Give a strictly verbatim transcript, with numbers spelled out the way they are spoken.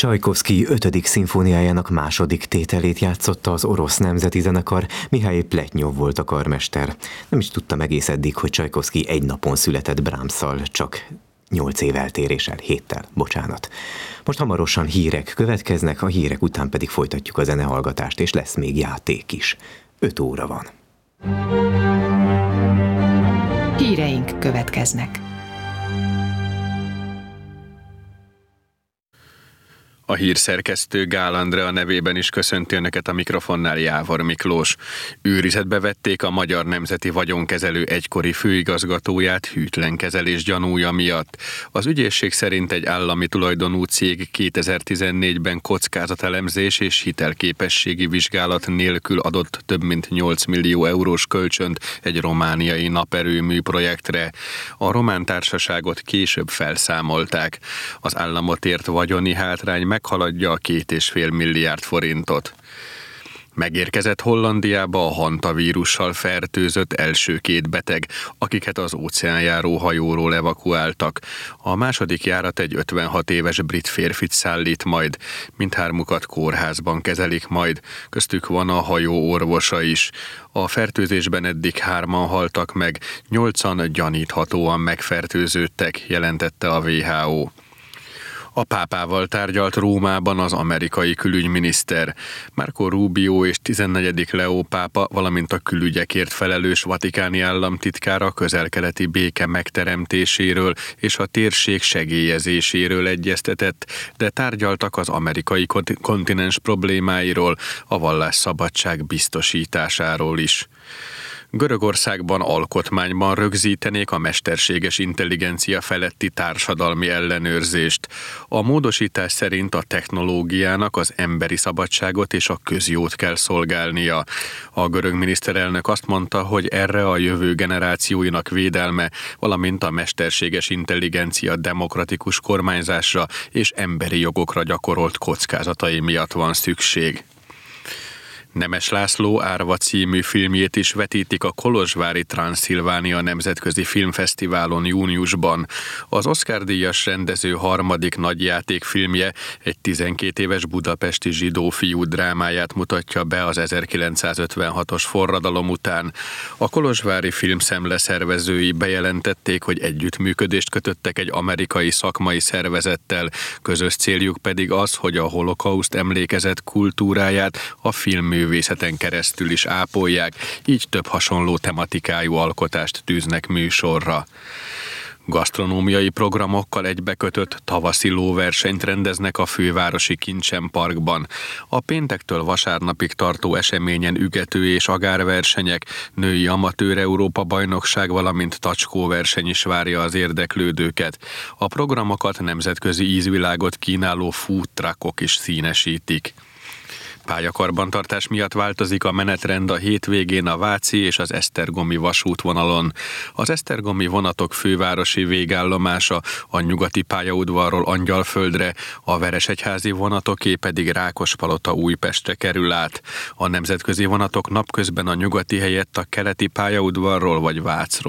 Csajkovszky ötödik szimfóniájának második tételét játszotta az orosz nemzeti zenekar, Mihály Pletnyov volt a karmester. Nem is tudtam egész eddig, hogy Csajkovszky egy napon született Brahmsszal, csak nyolc év eltéréssel, héttel, bocsánat. Most hamarosan hírek következnek, a hírek után pedig folytatjuk a zenehallgatást, és lesz még játék is. Öt óra van. Híreink következnek. A hírszerkesztő Gál Andrea nevében is köszönti önöket, a mikrofonnál Jávor Miklós. Őrizetbe vették a Magyar Nemzeti Vagyonkezelő egykori főigazgatóját hűtlen kezelés gyanúja miatt. Az ügyészség szerint egy állami tulajdonú cég kétezer-tizennégyben kockázatelemzés és hitelképességi vizsgálat nélkül adott több mint nyolc millió eurós kölcsönt egy romániai naperőmű projektre. A román társaságot később felszámolták. Az államot ért vagyoni hátrány meghaladja a két és fél milliárd forintot. Megérkezett Hollandiába a hantavírussal fertőzött első két beteg, akiket az óceánjáró hajóról evakuáltak. A második járat egy ötvenhat éves brit férfit szállít majd, mindhármukat kórházban kezelik majd, köztük van a hajó orvosa is. A fertőzésben eddig hárman haltak meg, nyolcan gyaníthatóan megfertőződtek, jelentette a vé há ó. A pápával tárgyalt Rómában az amerikai külügyminiszter. Marco Rubio és tizennegyedik Leó pápa, valamint a külügyekért felelős vatikáni államtitkár a közel-keleti béke megteremtéséről és a térség segélyezéséről egyeztetett, de tárgyaltak az amerikai kontinens problémáiról, a vallásszabadság biztosításáról is. Görögországban alkotmányban rögzítenék a mesterséges intelligencia feletti társadalmi ellenőrzést. A módosítás szerint a technológiának az emberi szabadságot és a közjót kell szolgálnia. A görög miniszterelnök azt mondta, hogy erre a jövő generációinak védelme, valamint a mesterséges intelligencia demokratikus kormányzásra és emberi jogokra gyakorolt kockázatai miatt van szükség. Nemes László Árva című filmjét is vetítik a kolozsvári Transzilvánia Nemzetközi Filmfesztiválon júniusban. Az Oscar-díjas rendező harmadik nagyjátékfilmje egy tizenkét éves budapesti zsidó fiú drámáját mutatja be az ezerkilencszázötvenhatos forradalom után. A kolozsvári filmszemle szervezői bejelentették, hogy együttműködést kötöttek egy amerikai szakmai szervezettel, közös céljuk pedig az, hogy a holokauszt emlékezet kultúráját a film művészeten keresztül is ápolják, így több hasonló tematikájú alkotást tűznek műsorra. Gasztronómiai programokkal egybekötött tavaszi lóversenyt rendeznek a fővárosi Kincsen Parkban. A péntektől vasárnapig tartó eseményen ügető és agárversenyek, női amatőr Európa-bajnokság, valamint tacskóverseny is várja az érdeklődőket. A programokat nemzetközi ízvilágot kínáló food truckok is színesítik. Pályakarbantartás miatt változik a menetrend a hétvégén a váci és az esztergomi vasútvonalon. Az esztergomi vonatok fővárosi végállomása a nyugati pályaudvarról Angyalföldre, a veresegyházi vonatoké pedig Rákospalota Újpestre kerül át. A nemzetközi vonatok napközben a nyugati helyett a keleti pályaudvarról vagy Vácról